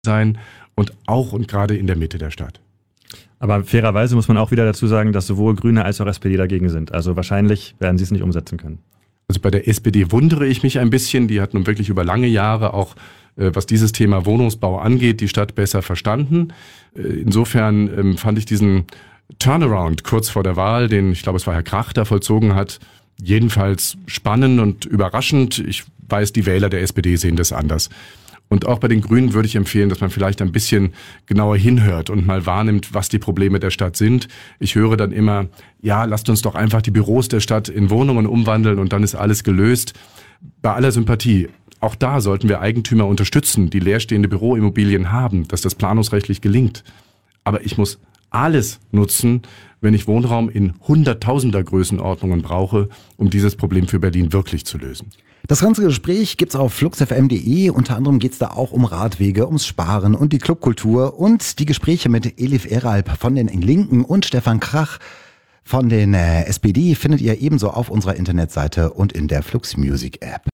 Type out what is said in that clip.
sein und auch und gerade in der Mitte der Stadt. Aber fairerweise muss man auch wieder dazu sagen, dass sowohl Grüne als auch SPD dagegen sind. Also wahrscheinlich werden sie es nicht umsetzen können. Also bei der SPD wundere ich mich ein bisschen. Die hat nun wirklich über lange Jahre auch, was dieses Thema Wohnungsbau angeht, die Stadt besser verstanden. Insofern fand ich diesen Turnaround kurz vor der Wahl, den, ich glaube, es war Herr Krach, da vollzogen hat, jedenfalls spannend und überraschend. Ich weiß, die Wähler der SPD sehen das anders. Und auch bei den Grünen würde ich empfehlen, dass man vielleicht ein bisschen genauer hinhört und mal wahrnimmt, was die Probleme der Stadt sind. Ich höre dann immer, ja, lasst uns doch einfach die Büros der Stadt in Wohnungen umwandeln und dann ist alles gelöst. Bei aller Sympathie, auch da sollten wir Eigentümer unterstützen, die leerstehende Büroimmobilien haben, dass das planungsrechtlich gelingt. Aber ich muss alles nutzen, wenn ich Wohnraum in Hunderttausender Größenordnungen brauche, um dieses Problem für Berlin wirklich zu lösen. Das ganze Gespräch gibt's auf fluxfm.de. Unter anderem geht's da auch um Radwege, ums Sparen und die Clubkultur und die Gespräche mit Elif Eralp von den Linken und Stefan Krach von den SPD findet ihr ebenso auf unserer Internetseite und in der Flux Music App.